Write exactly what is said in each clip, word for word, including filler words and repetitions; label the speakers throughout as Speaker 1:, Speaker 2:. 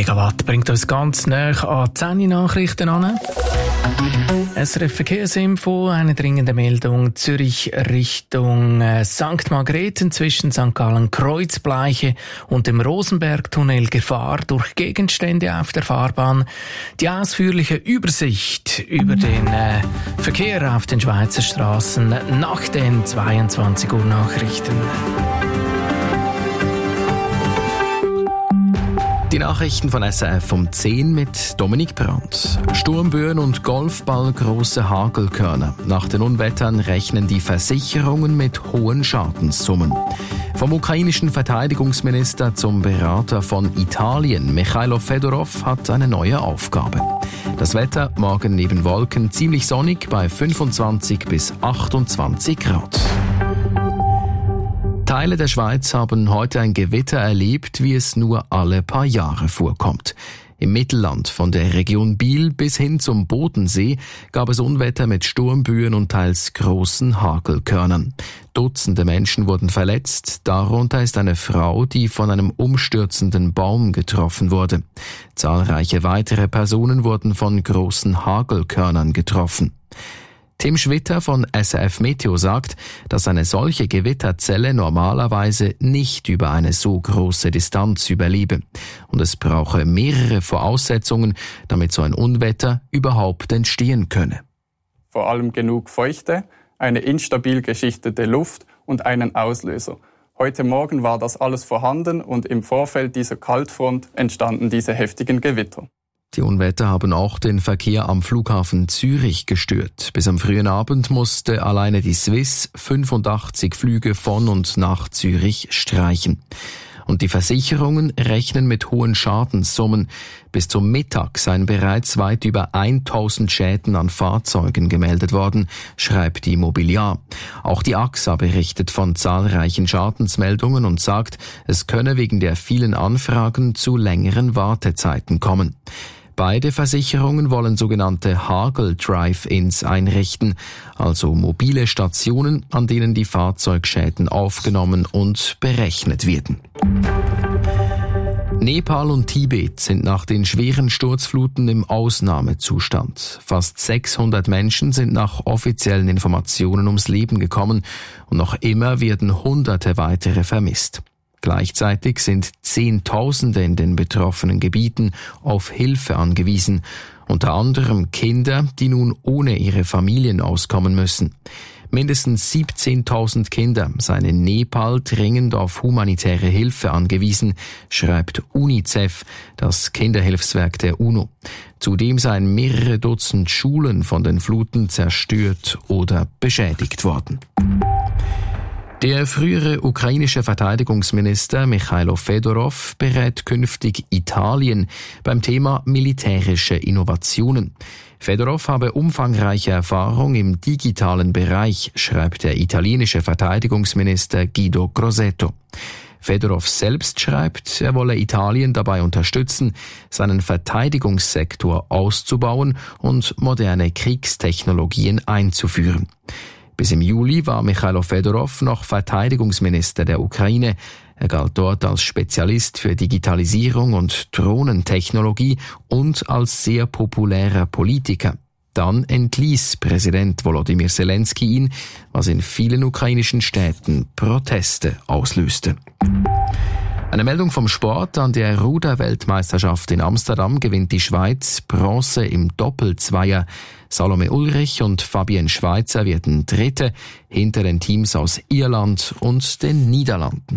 Speaker 1: Megawatt bringt uns ganz nah an die zehn Nachrichten an. S R F Verkehrsinfo, eine dringende Meldung. Zürich Richtung äh, Sankt Margrethen zwischen Sankt Gallen Kreuzbleiche und dem Rosenbergtunnel Gefahr durch Gegenstände auf der Fahrbahn. Die ausführliche Übersicht über den äh, Verkehr auf den Schweizer Straßen nach den zweiundzwanzig Uhr Nachrichten.
Speaker 2: Die Nachrichten von S R F um zehn mit Dominik Brandt. Sturmböen und Golfball große Hagelkörner. Nach den Unwettern rechnen die Versicherungen mit hohen Schadenssummen. Vom ukrainischen Verteidigungsminister zum Berater von Italien, Michailo Fedorov, hat eine neue Aufgabe. Das Wetter morgen neben Wolken ziemlich sonnig bei fünfundzwanzig bis achtundzwanzig Grad. Teile der Schweiz haben heute ein Gewitter erlebt, wie es nur alle paar Jahre vorkommt. Im Mittelland, von der Region Biel bis hin zum Bodensee, gab es Unwetter mit Sturmböen und teils großen Hagelkörnern. Dutzende Menschen wurden verletzt, darunter ist eine Frau, die von einem umstürzenden Baum getroffen wurde. Zahlreiche weitere Personen wurden von großen Hagelkörnern getroffen. Tim Schwitter von S R F Meteo sagt, dass eine solche Gewitterzelle normalerweise nicht über eine so große Distanz überlebe. Und es brauche mehrere Voraussetzungen, damit so ein Unwetter überhaupt entstehen könne.
Speaker 3: Vor allem genug Feuchte, eine instabil geschichtete Luft und einen Auslöser. Heute Morgen war das alles vorhanden und im Vorfeld dieser Kaltfront entstanden diese heftigen Gewitter.
Speaker 2: Die Unwetter haben auch den Verkehr am Flughafen Zürich gestört. Bis am frühen Abend musste alleine die Swiss fünfundachtzig Flüge von und nach Zürich streichen. Und die Versicherungen rechnen mit hohen Schadenssummen. Bis zum Mittag seien bereits weit über tausend Schäden an Fahrzeugen gemeldet worden, schreibt die Mobiliar. Auch die A X A berichtet von zahlreichen Schadensmeldungen und sagt, es könne wegen der vielen Anfragen zu längeren Wartezeiten kommen. Beide Versicherungen wollen sogenannte Hagel-Drive-Ins einrichten, also mobile Stationen, an denen die Fahrzeugschäden aufgenommen und berechnet werden. Nepal und Tibet sind nach den schweren Sturzfluten im Ausnahmezustand. Fast sechshundert Menschen sind nach offiziellen Informationen ums Leben gekommen und noch immer werden Hunderte weitere vermisst. Gleichzeitig sind Zehntausende in den betroffenen Gebieten auf Hilfe angewiesen, unter anderem Kinder, die nun ohne ihre Familien auskommen müssen. Mindestens siebzehntausend Kinder seien in Nepal dringend auf humanitäre Hilfe angewiesen, schreibt UNICEF, das Kinderhilfswerk der UNO. Zudem seien mehrere Dutzend Schulen von den Fluten zerstört oder beschädigt worden. Der frühere ukrainische Verteidigungsminister Michailo Fedorov berät künftig Italien beim Thema militärische Innovationen. Fedorov habe umfangreiche Erfahrung im digitalen Bereich, schreibt der italienische Verteidigungsminister Guido Crosetto. Fedorov selbst schreibt, er wolle Italien dabei unterstützen, seinen Verteidigungssektor auszubauen und moderne Kriegstechnologien einzuführen. Bis im Juli war Michailo Fedorov noch Verteidigungsminister der Ukraine. Er galt dort als Spezialist für Digitalisierung und Drohnentechnologie und als sehr populärer Politiker. Dann entließ Präsident Volodymyr Zelensky ihn, was in vielen ukrainischen Städten Proteste auslöste. Eine Meldung vom Sport: An der Ruder-Weltmeisterschaft in Amsterdam gewinnt die Schweiz Bronze im Doppelzweier. Salome Ulrich und Fabienne Schweizer werden Dritte hinter den Teams aus Irland und den Niederlanden.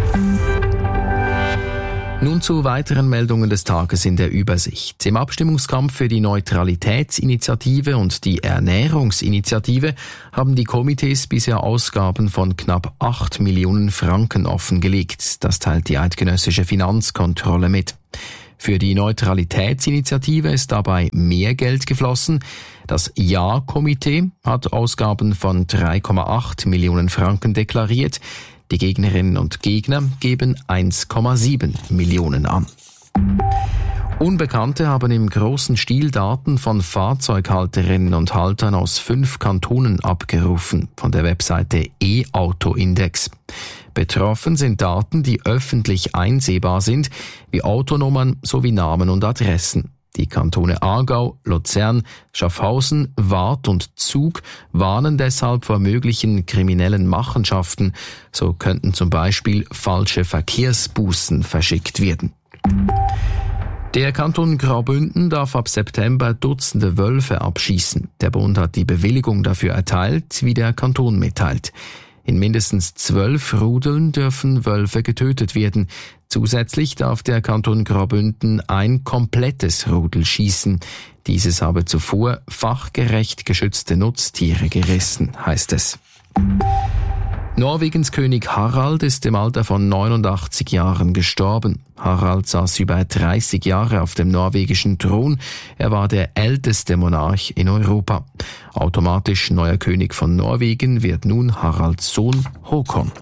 Speaker 2: Nun zu weiteren Meldungen des Tages in der Übersicht. Im Abstimmungskampf für die Neutralitätsinitiative und die Ernährungsinitiative haben die Komitees bisher Ausgaben von knapp acht Millionen Franken offengelegt. Das teilt die eidgenössische Finanzkontrolle mit. Für die Neutralitätsinitiative ist dabei mehr Geld geflossen. Das Ja-Komitee hat Ausgaben von drei Komma acht Millionen Franken deklariert. Die Gegnerinnen und Gegner geben eins Komma sieben Millionen an. Unbekannte haben im großen Stil Daten von Fahrzeughalterinnen und Haltern aus fünf Kantonen abgerufen, von der Webseite E-Auto-Index. Betroffen sind Daten, die öffentlich einsehbar sind, wie Autonummern sowie Namen und Adressen. Die Kantone Aargau, Luzern, Schaffhausen, Waadt und Zug warnen deshalb vor möglichen kriminellen Machenschaften. So könnten zum Beispiel falsche Verkehrsbußen verschickt werden. Der Kanton Graubünden darf ab September Dutzende Wölfe abschießen. Der Bund hat die Bewilligung dafür erteilt, wie der Kanton mitteilt. In mindestens zwölf Rudeln dürfen Wölfe getötet werden. Zusätzlich darf der Kanton Graubünden ein komplettes Rudel schießen. Dieses habe zuvor fachgerecht geschützte Nutztiere gerissen, heißt es. Norwegens König Harald ist im Alter von neunundachtzig Jahren gestorben. Harald saß über dreißig Jahre auf dem norwegischen Thron. Er war der älteste Monarch in Europa. Automatisch neuer König von Norwegen wird nun Haralds Sohn Håkon.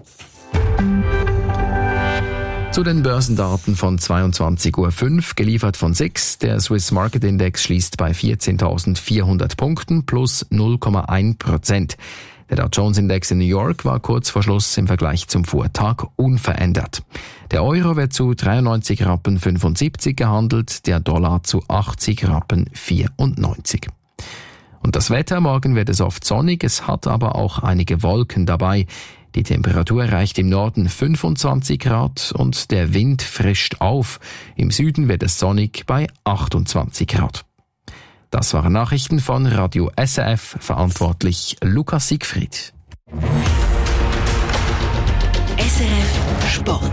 Speaker 2: Zu den Börsendaten von zweiundzwanzig Uhr fünf, geliefert von S I X. Der Swiss Market Index schließt bei vierzehntausendvierhundert Punkten plus null Komma eins Prozent. Der Dow Jones Index in New York war kurz vor Schluss im Vergleich zum Vortag unverändert. Der Euro wird zu dreiundneunzig Rappen fünfundsiebzig gehandelt, der Dollar zu achtzig Rappen vierundneunzig. Und das Wetter, morgen wird es oft sonnig, es hat aber auch einige Wolken dabei. Die Temperatur erreicht im Norden fünfundzwanzig Grad und der Wind frischt auf. Im Süden wird es sonnig bei achtundzwanzig Grad. Das waren Nachrichten von Radio S R F, verantwortlich Lukas Siegfried.
Speaker 4: S R F Sport.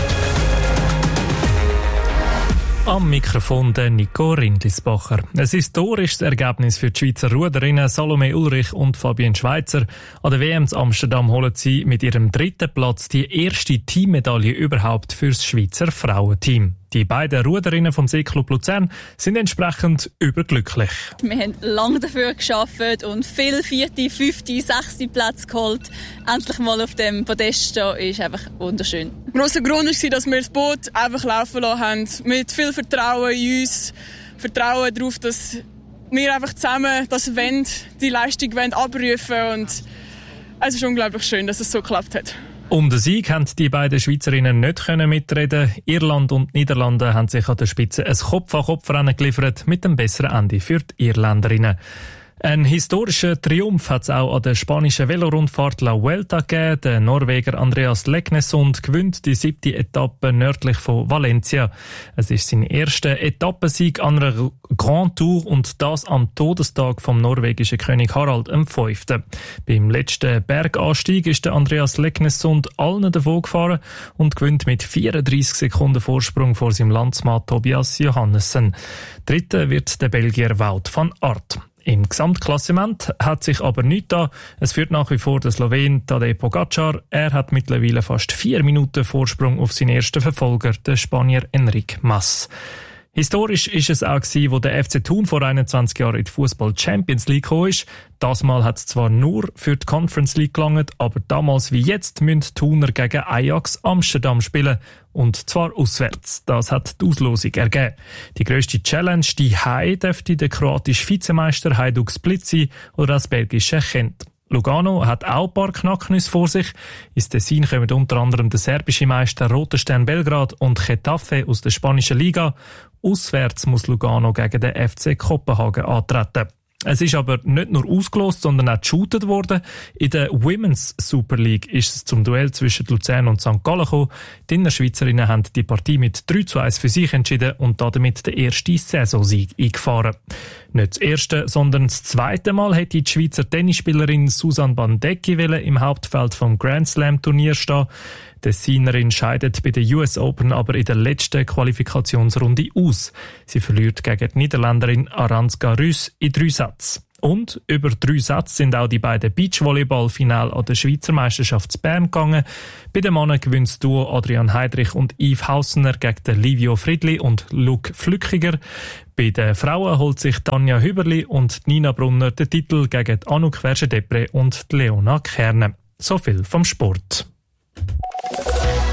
Speaker 5: Am Mikrofon der Nico Rindlisbacher. Ein historisches Ergebnis für die Schweizer Ruderinnen Salome Ulrich und Fabienne Schweizer. An der W M in Amsterdam holen sie mit ihrem dritten Platz die erste Teammedaille überhaupt fürs Schweizer Frauenteam. Die beiden Ruderinnen vom Seeclub Luzern sind entsprechend überglücklich.
Speaker 6: Wir haben lange dafür gearbeitet und viele vierte, fünfte, sechste Plätze geholt. Endlich mal auf dem Podest stehen ist einfach wunderschön.
Speaker 7: Der grosse Grund war, dass wir das Boot einfach laufen lassen haben. Mit viel Vertrauen in uns. Vertrauen darauf, dass wir einfach zusammen das wollen, die Leistung wollen abrufen wollen. Und es ist unglaublich schön, dass es so geklappt hat.
Speaker 5: Um den Sieg haben die beiden Schweizerinnen nicht mitreden. Irland und Niederlande haben sich an der Spitze ein Kopf-an-Kopf-Rennen geliefert mit einem besseren Ende für die Irländerinnen. Ein historischer Triumph hat es auch an der spanischen Velorundfahrt La Vuelta gegeben. Der Norweger Andreas Leknesund gewinnt die siebte Etappe nördlich von Valencia. Es ist sein erster Etappensieg an einer Grand Tour und das am Todestag vom norwegischen König Harald dem Fünften. Beim letzten Berganstieg ist der Andreas Leknesund allen davon gefahren und gewinnt mit vierunddreissig Sekunden Vorsprung vor seinem Landsmann Tobias Johannessen. Dritter wird der Belgier Wout van Aert. Im Gesamtklassement hat sich aber nichts da. Es führt nach wie vor der Slowen Tadej Pogacar. Er hat mittlerweile fast vier Minuten Vorsprung auf seinen ersten Verfolger, den Spanier Enric Mas. Historisch ist es auch gewesen, wo der F C Thun vor einundzwanzig Jahren in die Fußball Champions League gekommen ist. Das Mal hat es zwar nur für die Conference League gelangt, aber damals wie jetzt müssen die Thuner gegen Ajax Amsterdam spielen. Und zwar auswärts. Das hat die Auslosung ergeben. Die grösste Challenge, die Hai, dürfte der kroatische Vizemeister Hajduk Split sein oder das belgische Gent. Lugano hat auch ein paar Knacknüsse vor sich. Ins Tessin kommen unter anderem der serbische Meister Roter Stern Belgrad und Getafe aus der spanischen Liga. Auswärts muss Lugano gegen den F C Kopenhagen antreten. Es ist aber nicht nur ausgelost, sondern auch geshootet worden. In der Women's Super League ist es zum Duell zwischen Luzern und Sankt Gallen gekommen. Die Innerschweizerinnen haben die Partie mit drei zu eins für sich entschieden und damit den ersten Saisonsieg eingefahren. Nicht das erste, sondern das zweite Mal hätte die Schweizer Tennisspielerin Susanne Bandecki im Hauptfeld vom Grand Slam Turnier stehen. Die Tessinerin scheidet bei der U S Open aber in der letzten Qualifikationsrunde aus. Sie verliert gegen die Niederländerin Aranska Rus in drei Sätzen. Und über drei Sätze sind auch die beiden Beachvolleyball-Finale an der Schweizer Meisterschaft in Bern gegangen. Bei den Männern gewinnt das Duo Adrian Heidrich und Yves Haussener gegen Livio Friedli und Luc Flückiger. Bei den Frauen holt sich Tanja Hüberli und Nina Brunner den Titel gegen Anouk Versche-Depré und Leona Kerne. So viel vom Sport.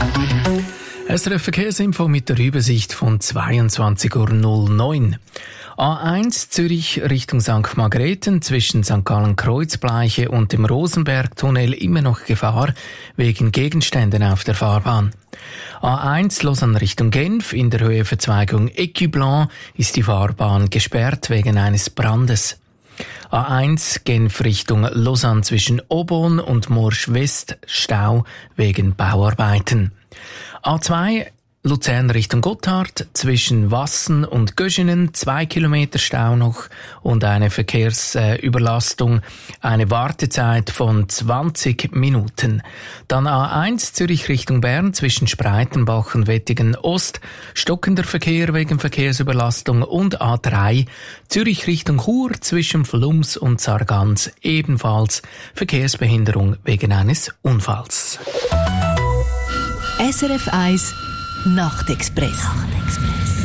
Speaker 1: S R F Verkehrsinfo mit der Übersicht von zweiundzwanzig Uhr neun. A eins Zürich Richtung Sankt Margrethen zwischen Sankt Gallen Kreuzbleiche und dem Rosenbergtunnel immer noch Gefahr wegen Gegenständen auf der Fahrbahn. A eins Lausanne Richtung Genf in der Höheverzweigung Ecublens ist die Fahrbahn gesperrt wegen eines Brandes. A eins Genf Richtung Lausanne zwischen Aubonne und Morsch West Stau wegen Bauarbeiten. A zwei Luzern Richtung Gotthard zwischen Wassen und Göschenen zwei Kilometer Stau noch und eine Verkehrsüberlastung, eine Wartezeit von zwanzig Minuten. Dann A eins Zürich Richtung Bern zwischen Spreitenbach und Wettingen Ost, stockender Verkehr wegen Verkehrsüberlastung, und A drei Zürich Richtung Chur zwischen Flums und Sargans ebenfalls Verkehrsbehinderung wegen eines Unfalls.
Speaker 4: S R F eins Nachtexpress. Nachtexpress.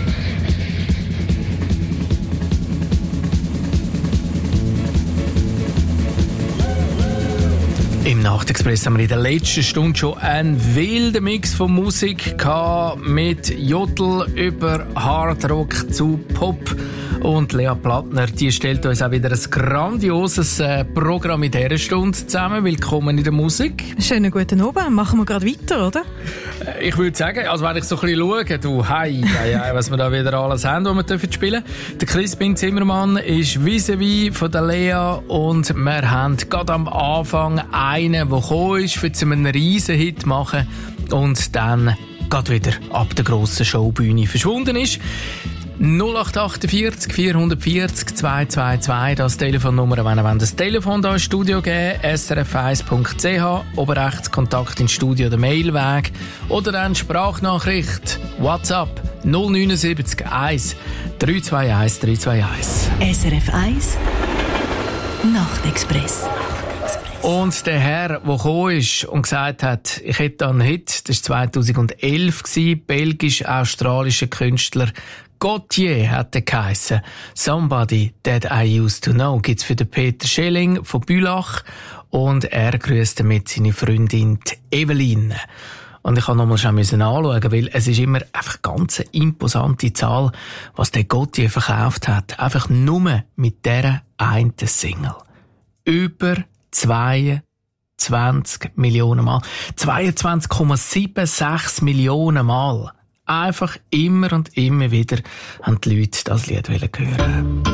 Speaker 1: Im Nachtexpress haben wir in der letzten Stunde schon einen wilden Mix von Musik gehabt, mit Jodel über Hardrock zu Pop. Und Lea Plattner, die stellt uns auch wieder ein grandioses äh, Programm in dieser Stunde zusammen. Willkommen in der Musik.
Speaker 8: Schönen guten Abend. Machen wir gerade weiter, oder?
Speaker 1: Äh, ich würde sagen, also wenn ich so ein bisschen schaue, du, hei, hei, hei, was wir da wieder alles haben, was wir dürfen spielen. Der Crispin Zimmermann ist vis-à-vis von der Lea und wir haben gerade am Anfang einen, der gekommen ist, für einen riesen Hit machen und dann gerade wieder ab der grossen Showbühne verschwunden ist. null acht vier acht vier vier null zwei zwei zwei, das Telefonnummer, wenn ihr das Telefon hier ins Studio geben, s r f eins punkt c h, oben rechts Kontakt ins Studio, der Mailweg, oder dann Sprachnachricht, WhatsApp null neun sieben eins drei zwei eins drei zwei eins.
Speaker 4: S R F eins Nachtexpress.
Speaker 1: Und der Herr, der gekommen ist und gesagt hat, ich hätte einen Hit, das war zweitausendelf, belgisch-australischer Künstler Gautier hat er geheissen. Somebody That I Used To Know gibt's für den Peter Schelling von Bülach und er grüßt damit seine Freundin Eveline. Und ich habe nochmal schon anschauen, weil es ist immer einfach ganz eine imposante Zahl, was der Gautier verkauft hat. Einfach nur mit dieser einen Single. Über zweiundzwanzig Millionen Mal. zweiundzwanzig Komma sechsundsiebzig Millionen Mal. Einfach immer und immer wieder haben die Leute das Lied hören.